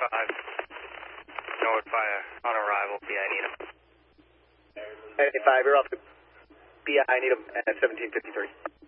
Norwood Fire, on arrival, BI Needham. 95, you're off to BI Needham at 1753.